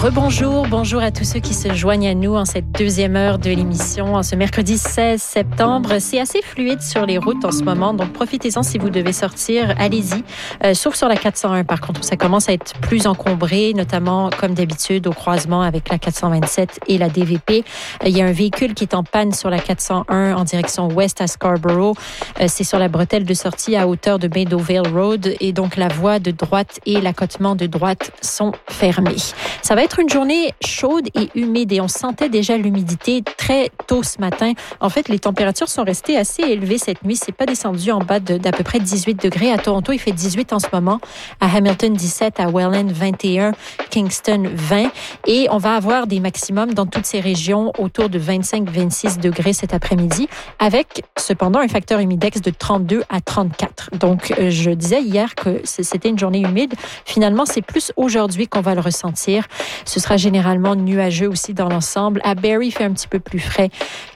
Rebonjour, bonjour à tous ceux qui se joignent à nous en cette deuxième heure de l'émission, en ce mercredi 16 septembre. C'est assez fluide sur les routes en ce moment, donc profitez-en si vous devez sortir, allez-y. Sauf sur la 401, par contre, où ça commence à être plus encombré, notamment comme d'habitude au croisement avec la 427 et la DVP. Il y a un véhicule qui est en panne sur la 401 en direction ouest à Scarborough. C'est sur la bretelle de sortie à hauteur de Meadowvale Road et donc la voie de droite et l'accotement de droite sont fermés. Ça va être une journée chaude et humide et on sentait déjà l'humidité très tôt ce matin. En fait, les températures sont restées assez élevées cette nuit. C'est pas descendu en bas d'à peu près 18 degrés. À Toronto, il fait 18 en ce moment. À Hamilton, 17. À Welland, 21. Kingston, 20. Et on va avoir des maximums dans toutes ces régions autour de 25-26 degrés cet après-midi, avec cependant un facteur humidex de 32 à 34. Donc, je disais hier que c'était une journée humide. Finalement, c'est plus aujourd'hui qu'on va le ressentir. Ce sera généralement nuageux aussi dans l'ensemble. À Barrie, il fait un petit peu plus frais.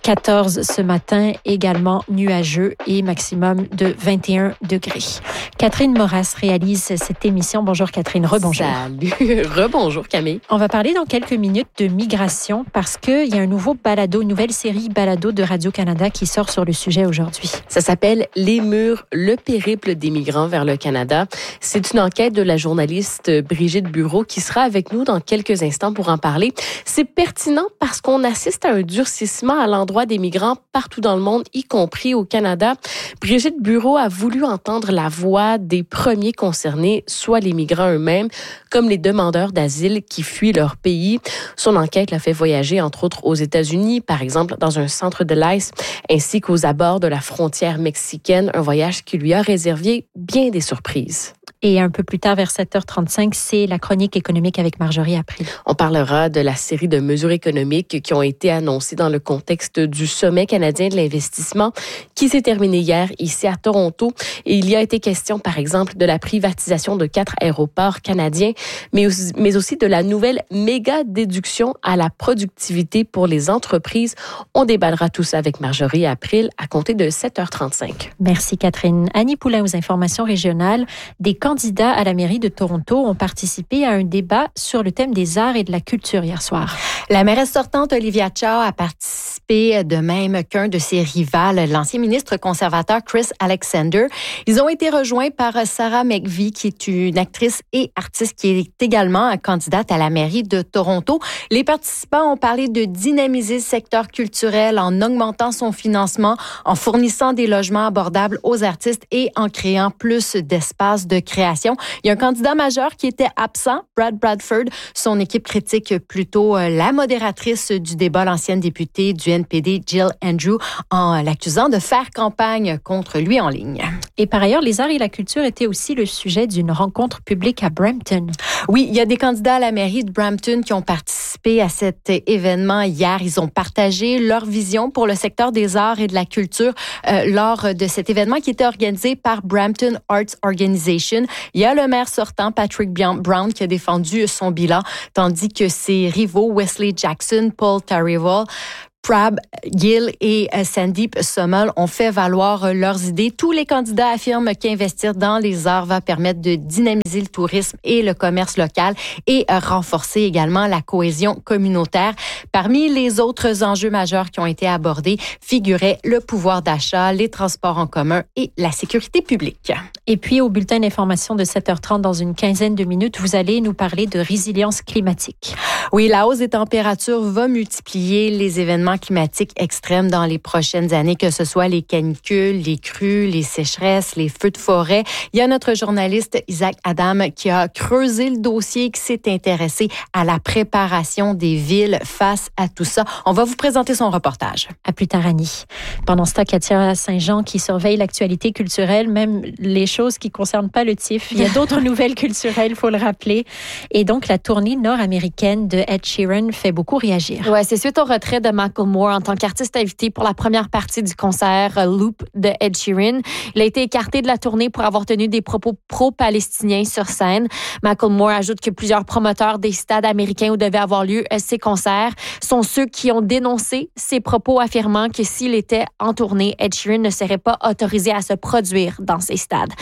14 ce matin, également nuageux et maximum de 21 degrés. Catherine Moras réalise cette émission. Bonjour Catherine, rebonjour. Salut, rebonjour Camille. On va parler dans quelques minutes de migration parce qu'il y a un nouveau balado, une nouvelle série balado de Radio-Canada qui sort sur le sujet aujourd'hui. Ça s'appelle Les Murs, le périple des migrants vers le Canada. C'est une enquête de la journaliste Brigitte Bureau qui sera avec nous dans quelques instants pour en parler. C'est pertinent parce qu'on assiste à un durcissement à l'endroit des migrants partout dans le monde, y compris au Canada. Brigitte Bureau a voulu entendre la voix des premiers concernés, soit les migrants eux-mêmes, comme les demandeurs d'asile qui fuient leur pays. Son enquête l'a fait voyager, entre autres, aux États-Unis, par exemple, dans un centre de l'ICE, ainsi qu'aux abords de la frontière mexicaine, un voyage qui lui a réservé bien des surprises. Et un peu plus tard, vers 7h35, c'est la chronique économique avec Marjorie April. On parlera de la série de mesures économiques qui ont été annoncées dans le contexte du Sommet canadien de l'investissement qui s'est terminé hier ici à Toronto. Et il y a été question, par exemple, de la privatisation de 4 aéroports canadiens, mais aussi de la nouvelle méga déduction à la productivité pour les entreprises. On débattera tout ça avec Marjorie April à compter de 7h35. Merci Catherine. Annie Poulain aux informations régionales. Des candidats à la mairie de Toronto ont participé à un débat sur le thème des arts et de la culture hier soir. La mairesse sortante Olivia Chow a participé de même qu'un de ses rivales, l'ancien ministre conservateur Chris Alexander. Ils ont été rejoints par Sarah McVie, qui est une actrice et artiste qui est également candidate à la mairie de Toronto. Les participants ont parlé de dynamiser le secteur culturel en augmentant son financement, en fournissant des logements abordables aux artistes et en créant plus d'espaces de création. Il y a un candidat majeur qui était absent, Brad Bradford. Son équipe critique plutôt la modératrice du débat, l'ancienne députée du NPD, Jill Andrew, en l'accusant de faire campagne contre lui en ligne. Et par ailleurs, les arts et la culture étaient aussi le sujet d'une rencontre publique à Brampton. Oui, il y a des candidats à la mairie de Brampton qui ont participé à cet événement hier. Ils ont partagé leur vision pour le secteur des arts et de la culture lors de cet événement qui était organisé par Brampton Arts Organization. Il y a le maire sortant, Patrick Brown, qui a défendu son bilan, tandis que ses rivaux, Wesley Jackson, Paul Tarival, Prab Gill et Sandeep Somel ont fait valoir leurs idées. Tous les candidats affirment qu'investir dans les arts va permettre de dynamiser le tourisme et le commerce local et renforcer également la cohésion communautaire. Parmi les autres enjeux majeurs qui ont été abordés figuraient le pouvoir d'achat, les transports en commun et la sécurité publique. Et puis, au bulletin d'information de 7h30, dans une quinzaine de minutes, vous allez nous parler de résilience climatique. Oui, la hausse des températures va multiplier les événements climatiques extrêmes dans les prochaines années, que ce soit les canicules, les crues, les sécheresses, les feux de forêt. Il y a notre journaliste Isaac Adam qui a creusé le dossier, qui s'est intéressé à la préparation des villes face à tout ça. On va vous présenter son reportage. À plus tard, Annie. Pendant ce temps, Katia Saint-Jean qui surveille l'actualité culturelle, même les choses qui ne concernent pas le TIFF. Il y a d'autres nouvelles culturelles, il faut le rappeler. Et donc, la tournée nord-américaine de Ed Sheeran fait beaucoup réagir. Ouais, c'est suite au retrait de Michael Moore en tant qu'artiste invité pour la première partie du concert Loop de Ed Sheeran. Il a été écarté de la tournée pour avoir tenu des propos pro-palestiniens sur scène. Michael Moore ajoute que plusieurs promoteurs des stades américains où devaient avoir lieu ces concerts sont ceux qui ont dénoncé ces propos, affirmant que s'il était en tournée, Ed Sheeran ne serait pas autorisé à se produire dans ces stades.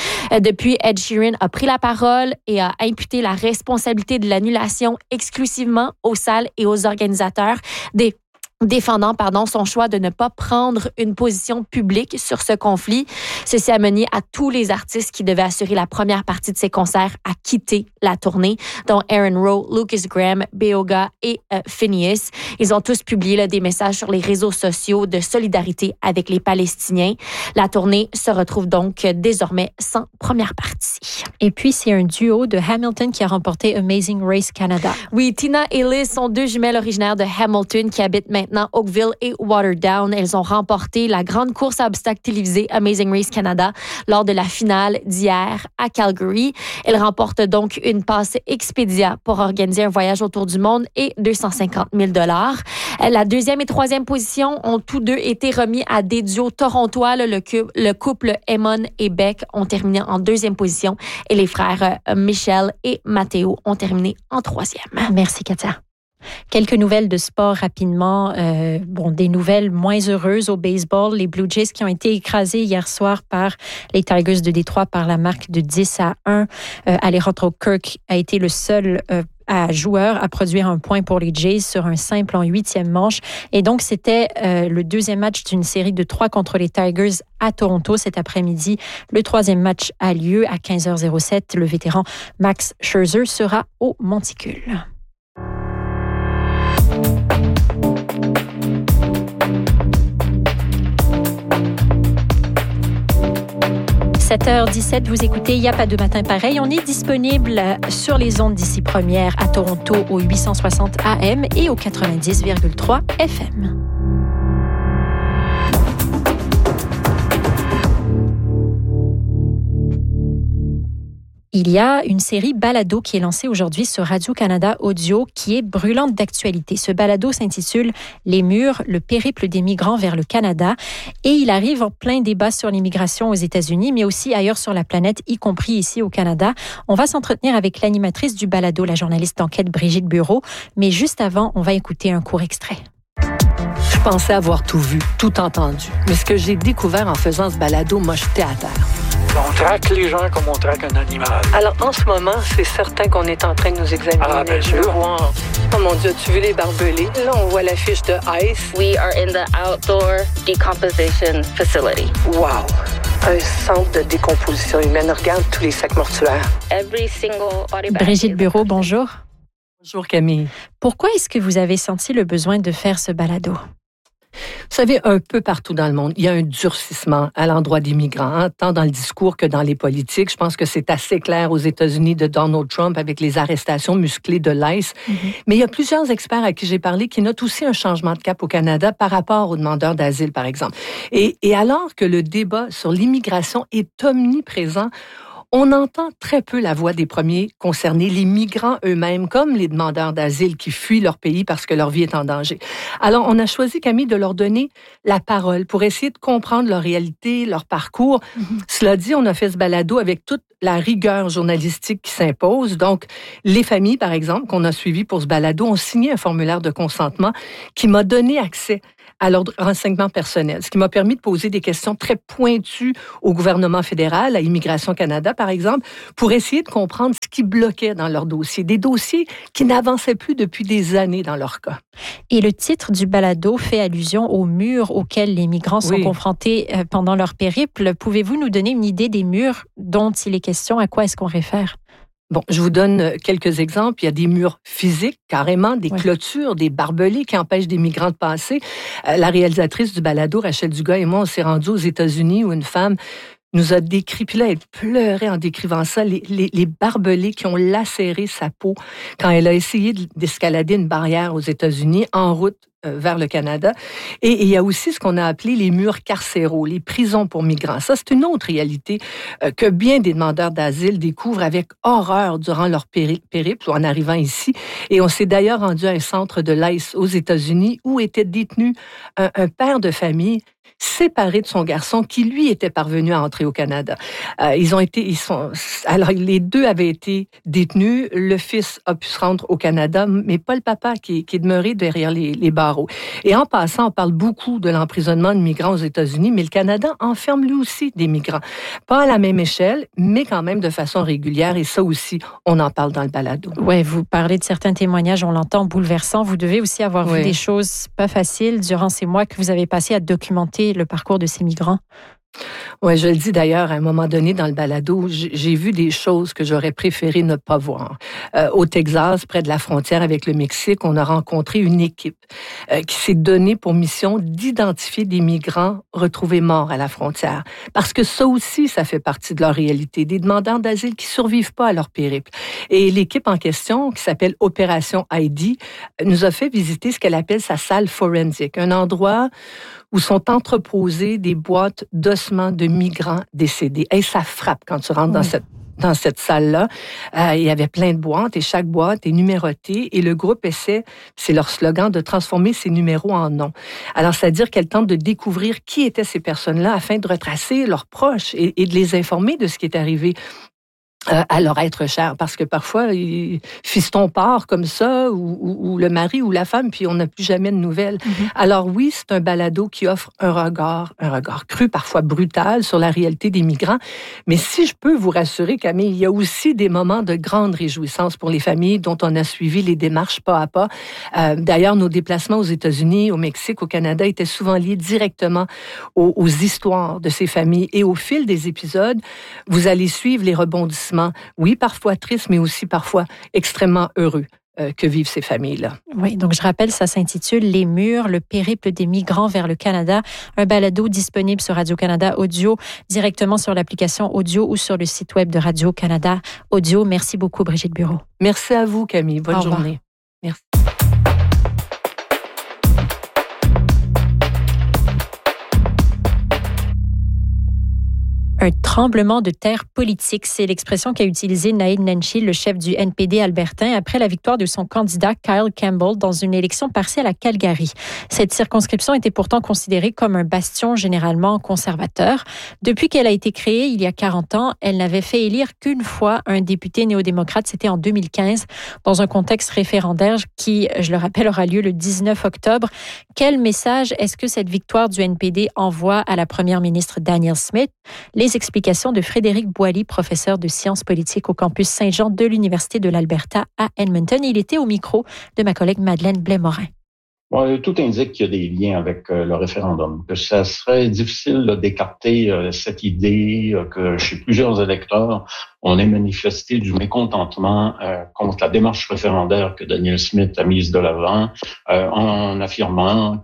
Depuis, Ed Sheeran a pris la parole et a imputé la responsabilité de l'annulation exclusivement aux salles et aux organisateurs défendant son choix de ne pas prendre une position publique sur ce conflit. Ceci a mené à tous les artistes qui devaient assurer la première partie de ces concerts à quitter la tournée, dont Aaron Rowe, Lucas Graham, Beoga et Phineas. Ils ont tous publié des messages sur les réseaux sociaux de solidarité avec les Palestiniens. La tournée se retrouve donc désormais sans première partie. Et puis, c'est un duo de Hamilton qui a remporté Amazing Race Canada. Oui, Tina et Liz sont deux jumelles originaires de Hamilton qui habitent maintenant Oakville et Waterdown. Elles ont remporté la grande course à obstacles télévisée Amazing Race Canada lors de la finale d'hier à Calgary. Elles remportent donc une passe Expedia pour organiser un voyage autour du monde et 250 000 $. La deuxième et troisième position ont tous deux été remis à des duos torontois. Le couple Eamon et Beck ont terminé en deuxième position et les frères Michel et Matteo ont terminé en troisième. Merci, Katia. Quelques nouvelles de sport rapidement. Des nouvelles moins heureuses au baseball. Les Blue Jays qui ont été écrasés hier soir par les Tigers de Détroit par la marque de 10-1. Alejandro Kirk a été le seul joueur à produire un point pour les Jays sur un simple en 8e manche. Et donc, c'était le deuxième match d'une série de 3 contre les Tigers à Toronto cet après-midi. Le 3e match a lieu à 15h07. Le vétéran Max Scherzer sera au monticule. 7h17, vous écoutez Il n'y a pas de matin pareil. On est disponible sur les ondes d'ici première à Toronto au 860 AM et au 90,3 FM. Il y a une série balado qui est lancée aujourd'hui sur Radio-Canada Audio qui est brûlante d'actualité. Ce balado s'intitule « Les murs, le périple des migrants vers le Canada » et il arrive en plein débat sur l'immigration aux États-Unis, mais aussi ailleurs sur la planète, y compris ici au Canada. On va s'entretenir avec l'animatrice du balado, la journaliste d'enquête Brigitte Bureau, mais juste avant, on va écouter un court extrait. Je pensais avoir tout vu, tout entendu, mais ce que j'ai découvert en faisant ce balado m'a jeté à terre. On traque les gens comme on traque un animal. Alors, en ce moment, c'est certain qu'on est en train de nous examiner. Ah, bien sûr. Oh mon Dieu, as-tu vu les barbelés? Là, on voit l'affiche de ICE. We are in the outdoor decomposition facility. Wow! Un centre de décomposition humaine. Regarde tous les sacs mortuaires. Every single body bag. Brigitte Bureau, bonjour. Bonjour Camille. Pourquoi est-ce que vous avez senti le besoin de faire ce balado? Vous savez, un peu partout dans le monde, il y a un durcissement à l'endroit des migrants, tant dans le discours que dans les politiques. Je pense que c'est assez clair aux États-Unis de Donald Trump avec les arrestations musclées de l'ICE. Mais il y a plusieurs experts à qui j'ai parlé qui notent aussi un changement de cap au Canada par rapport aux demandeurs d'asile, par exemple. Et alors que le débat sur l'immigration est omniprésent, on entend très peu la voix des premiers concernés, les migrants eux-mêmes, comme les demandeurs d'asile qui fuient leur pays parce que leur vie est en danger. Alors, on a choisi, Camille, de leur donner la parole pour essayer de comprendre leur réalité, leur parcours. Cela dit, on a fait ce balado avec toute la rigueur journalistique qui s'impose. Donc, les familles, par exemple, qu'on a suivies pour ce balado, ont signé un formulaire de consentement qui m'a donné accès à leurs renseignements personnels, ce qui m'a permis de poser des questions très pointues au gouvernement fédéral, à Immigration Canada, par exemple, pour essayer de comprendre ce qui bloquait dans leurs dossiers, des dossiers qui n'avançaient plus depuis des années dans leur cas. Et le titre du balado fait allusion aux murs auxquels les migrants sont confrontés pendant leur périple. Pouvez-vous nous donner une idée des murs dont il est question? À quoi est-ce qu'on réfère? Bon, je vous donne quelques exemples. Il y a des murs physiques, carrément, des clôtures, des barbelés qui empêchent des migrants de passer. La réalisatrice du balado, Rachel Dugas, et moi, on s'est rendus aux États-Unis où une femme nous a décrit, puis là, elle pleurait en décrivant ça, les barbelés qui ont lacéré sa peau quand elle a essayé d'escalader une barrière aux États-Unis en route vers le Canada. Et il y a aussi ce qu'on a appelé les murs carcéraux, les prisons pour migrants. Ça, c'est une autre réalité que bien des demandeurs d'asile découvrent avec horreur durant leur périple en arrivant ici. Et on s'est d'ailleurs rendu à un centre de l'ICE aux États-Unis où était détenu un père de famille séparée de son garçon qui, lui, était parvenu à entrer au Canada. Alors, les deux avaient été détenus. Le fils a pu se rendre au Canada, mais pas le papa qui est demeuré derrière les barreaux. Et en passant, on parle beaucoup de l'emprisonnement de migrants aux États-Unis, mais le Canada enferme lui aussi des migrants. Pas à la même échelle, mais quand même de façon régulière. Et ça aussi, on en parle dans le balado. Oui, vous parlez de certains témoignages, on l'entend, bouleversants. Vous devez aussi avoir vu des choses pas faciles durant ces mois que vous avez passé à documenter le parcours de ces migrants. Oui, je le dis d'ailleurs, à un moment donné dans le balado, j'ai vu des choses que j'aurais préféré ne pas voir. Au Texas, près de la frontière avec le Mexique, on a rencontré une équipe qui s'est donnée pour mission d'identifier des migrants retrouvés morts à la frontière. Parce que ça aussi, ça fait partie de leur réalité. Des demandeurs d'asile qui survivent pas à leur périple. Et l'équipe en question, qui s'appelle Opération Heidi, nous a fait visiter ce qu'elle appelle sa salle forensique, un endroit où sont entreposées des boîtes d'ossements de migrants décédés. Et ça frappe quand tu rentres dans cette salle-là. Il y avait plein de boîtes et chaque boîte est numérotée et le groupe essaie, c'est leur slogan, de transformer ces numéros en noms. Alors, c'est-à-dire qu'elle tente de découvrir qui étaient ces personnes-là afin de retracer leurs proches et de les informer de ce qui est arrivé à leur être cher, parce que parfois, fiston part comme ça, ou le mari ou la femme, puis on n'a plus jamais de nouvelles. Mm-hmm. Alors oui, c'est un balado qui offre un regard cru, parfois brutal, sur la réalité des migrants. Mais si je peux vous rassurer, Camille, il y a aussi des moments de grande réjouissance pour les familles dont on a suivi les démarches pas à pas. D'ailleurs, nos déplacements aux États-Unis, au Mexique, au Canada étaient souvent liés directement aux histoires de ces familles. Et au fil des épisodes, vous allez suivre les rebondissements, oui, parfois tristes, mais aussi parfois extrêmement heureux que vivent ces familles-là. Oui, donc je rappelle, ça s'intitule « Les murs, le périple des migrants vers le Canada », un balado disponible sur Radio-Canada Audio, directement sur l'application Audio ou sur le site web de Radio-Canada Audio. Merci beaucoup, Brigitte Bureau. Merci à vous, Camille. Bonne journée. Merci. Un tremblement de terre politique, c'est l'expression qu'a utilisée Naheed Nenshi, le chef du NPD albertain, après la victoire de son candidat Kyle Campbell dans une élection partielle à Calgary. Cette circonscription était pourtant considérée comme un bastion généralement conservateur. Depuis qu'elle a été créée, il y a 40 ans, elle n'avait fait élire qu'une fois un député néo-démocrate, c'était en 2015, dans un contexte référendaire qui, je le rappelle, aura lieu le 19 octobre. Quel message est-ce que cette victoire du NPD envoie à la première ministre Danielle Smith? Les explications de Frédéric Boily, professeur de sciences politiques au campus Saint-Jean de l'Université de l'Alberta à Edmonton. Il était au micro de ma collègue Madeleine Blais-Morin. Bon, tout indique qu'il y a des liens avec le référendum, que ça serait difficile d'écarter cette idée que chez plusieurs électeurs, on ait manifesté du mécontentement contre la démarche référendaire que Danielle Smith a mise de l'avant, en affirmant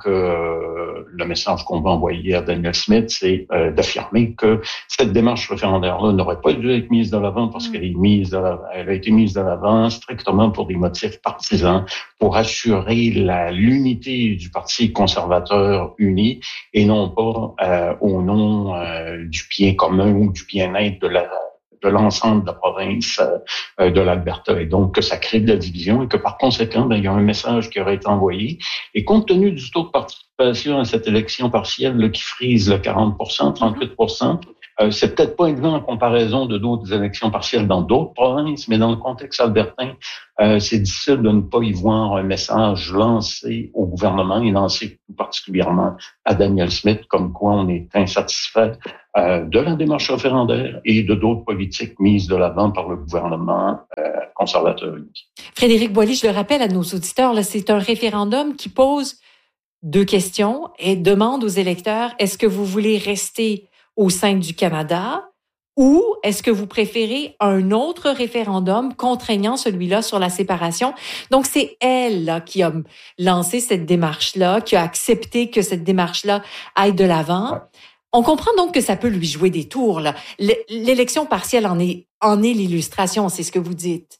que le message qu'on va envoyer à Danielle Smith, c'est d'affirmer que cette démarche référendaire-là n'aurait pas dû être mise de l'avant parce qu'elle elle a été mise de l'avant strictement pour des motifs partisans, pour assurer l'unité du Parti conservateur uni et non pas au nom du bien commun ou du bien-être de l'ensemble de la province de l'Alberta. Et donc, que ça crée de la division et que par conséquent, il y a un message qui aurait été envoyé. Et compte tenu du taux de participation à cette élection partielle là, qui frise le 40%, 38%, c'est peut-être pas évident en comparaison de d'autres élections partielles dans d'autres provinces, mais dans le contexte albertain, c'est difficile de ne pas y voir un message lancé au gouvernement et lancé tout particulièrement à Danielle Smith, comme quoi on est insatisfait de la démarche référendaire et de d'autres politiques mises de l'avant par le gouvernement conservateur. Frédéric Boily, je le rappelle à nos auditeurs, là, c'est un référendum qui pose deux questions et demande aux électeurs, est-ce que vous voulez rester au sein du Canada ou est-ce que vous préférez un autre référendum contraignant celui-là sur la séparation? Donc, c'est elle là, qui a lancé cette démarche-là, qui a accepté que cette démarche-là aille de l'avant. Ouais. On comprend donc que ça peut lui jouer des tours. Là. L'élection partielle en est l'illustration, c'est ce que vous dites.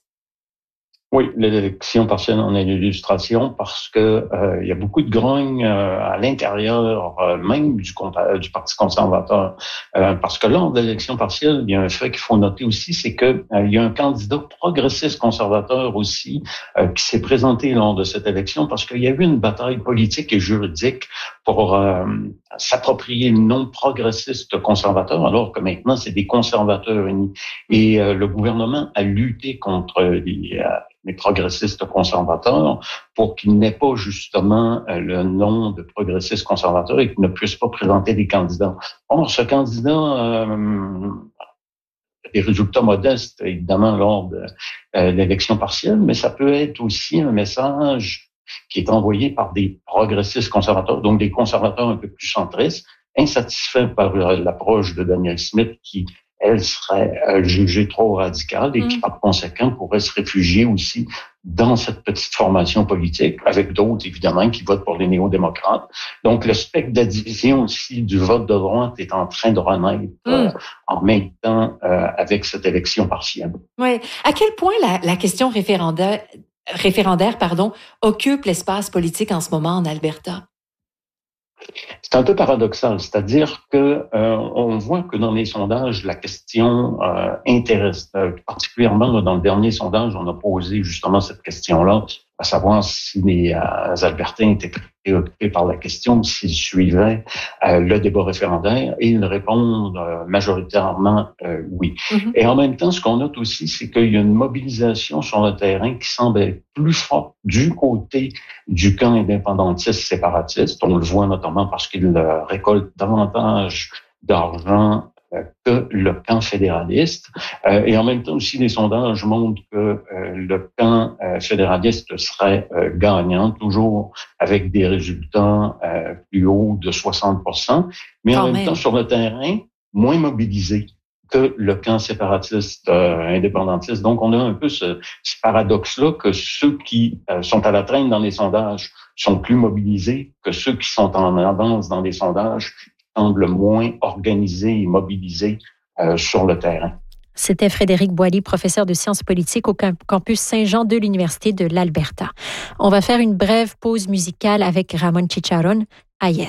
Oui, l'élection partielle en est l'illustration parce que il y a beaucoup de grogne à l'intérieur même du Parti conservateur. Parce que lors de l'élection partielle, il y a un fait qu'il faut noter aussi, c'est que il y a un candidat progressiste conservateur aussi qui s'est présenté lors de cette élection parce qu'il y a eu une bataille politique et juridique pour s'approprier le nom progressiste conservateur, alors que maintenant, c'est des conservateurs unis. Et le gouvernement a lutté contre les progressistes conservateurs pour qu'ils n'aient pas justement le nom de progressistes conservateurs et qu'ils ne puissent pas présenter des candidats. Or, ce candidat des résultats modestes, évidemment, lors de l'élection partielle, mais ça peut être aussi un message qui est envoyé par des progressistes conservateurs, donc des conservateurs un peu plus centristes, insatisfaits par l'approche de Danielle Smith qui, elle, serait jugée trop radicale et qui, par conséquent, pourrait se réfugier aussi dans cette petite formation politique, avec d'autres, évidemment, qui votent pour les néo-démocrates. Donc, le spectre de division aussi du vote de droite est en train de renaître en même temps avec cette élection partielle. Oui. À quel point la question référendaire, occupe l'espace politique en ce moment en Alberta? C'est un peu paradoxal, c'est-à-dire que on voit que dans les sondages, la question intéresse, particulièrement dans le dernier sondage, on a posé justement cette question-là, à savoir si les Albertains étaient préoccupés par la question, s'ils suivaient le débat référendaire, et ils répondent majoritairement oui. Et en même temps, ce qu'on note aussi, c'est qu'il y a une mobilisation sur le terrain qui semble être plus forte du côté du camp indépendantiste séparatiste. On le voit notamment parce qu'il récolte davantage d'argent que le camp fédéraliste. Et en même temps aussi, les sondages montrent que le camp fédéraliste serait gagnant, toujours avec des résultats plus hauts de 60%, mais en même temps, sur le terrain, moins mobilisé que le camp séparatiste indépendantiste. Donc, on a un peu ce paradoxe-là que ceux qui sont à la traîne dans les sondages sont plus mobilisés que ceux qui sont en avance dans les sondages semblent moins organisés et mobilisés sur le terrain. C'était Frédéric Boily, professeur de sciences politiques au campus Saint-Jean de l'Université de l'Alberta. On va faire une brève pause musicale avec Ramon Chicharrón, Ayer.